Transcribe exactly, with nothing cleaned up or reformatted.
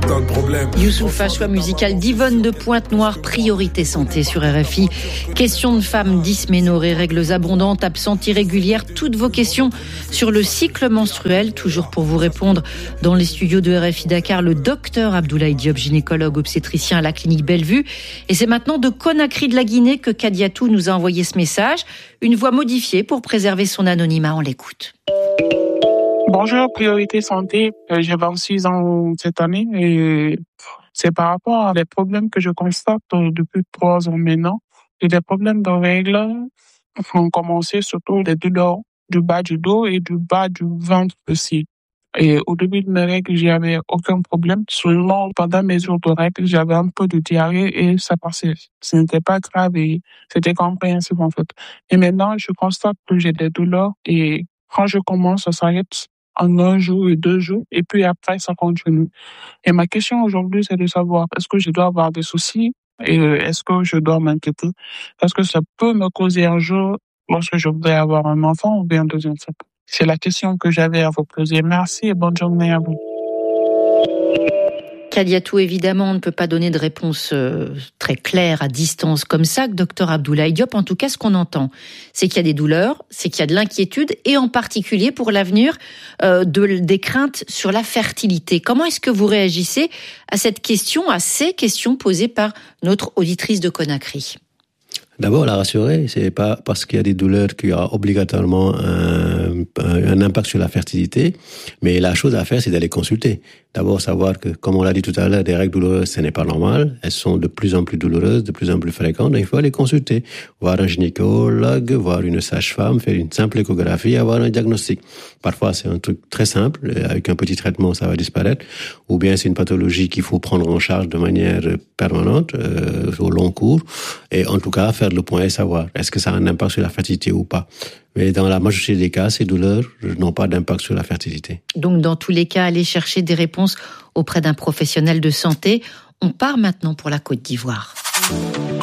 putain de problème. Youssoupha, choix musical d'Yvonne de Pointe-Noire, Priorité Santé sur R F I. Questions de femmes, dysménorrhées, règles abondantes, absences irrégulières, toutes vos questions sur le cycle menstruel. Toujours pour vous répondre dans les studios de R F I Dakar, le docteur Abdoulaye Diop, gynécologue obstétricien à la clinique Bellevue. Et c'est maintenant de Conakry de la Guinée que Kadiatou nous a envoyé ce message. Une voix modifiée pour préserver son anonymat. On l'écoute. Bonjour, Priorité Santé. Euh, j'ai vingt-six ans cette année et c'est par rapport à des problèmes que je constate depuis trois ans maintenant. Et des problèmes de règles ont commencé surtout des douleurs du bas du dos et du bas du ventre aussi. Et au début de mes règles, j'avais aucun problème. Seulement, pendant mes jours de règles, j'avais un peu de diarrhée et ça passait. Ce n'était pas grave et c'était compréhensible en fait. Et maintenant, je constate que j'ai des douleurs et quand je commence, ça s'arrête en un jour et deux jours, et puis après, ça continue. Et ma question aujourd'hui, c'est de savoir, est-ce que je dois avoir des soucis et est-ce que je dois m'inquiéter? Est-ce que ça peut me causer un jour lorsque je voudrais avoir un enfant ou bien deux enfants? C'est la question que j'avais à vous poser. Merci et bonne journée à vous. Kadiatou, évidemment, on ne peut pas donner de réponse euh, très claire à distance comme ça, docteur Abdoulaye Diop. En tout cas, ce qu'on entend, c'est qu'il y a des douleurs, c'est qu'il y a de l'inquiétude, et en particulier pour l'avenir, euh, de, des craintes sur la fertilité. Comment est-ce que vous réagissez à cette question, à ces questions posées par notre auditrice de Conakry ? D'abord, la rassurer, c'est pas parce qu'il y a des douleurs qu'il y aura obligatoirement un, un impact sur la fertilité, mais la chose à faire, c'est d'aller consulter. D'abord, savoir que, comme on l'a dit tout à l'heure, des règles douloureuses, ce n'est pas normal. Elles sont de plus en plus douloureuses, de plus en plus fréquentes. Donc, il faut aller consulter, voir un gynécologue, voir une sage-femme, faire une simple échographie, avoir un diagnostic. Parfois, c'est un truc très simple, avec un petit traitement, ça va disparaître. Ou bien, c'est une pathologie qu'il faut prendre en charge de manière permanente, euh, au long cours. Et en tout cas, faire le point et savoir est-ce que ça a un impact sur la fertilité ou pas. Mais dans la majorité des cas, ces douleurs n'ont pas d'impact sur la fertilité. Donc, dans tous les cas, aller chercher des réponses auprès d'un professionnel de santé. On part maintenant pour la Côte d'Ivoire.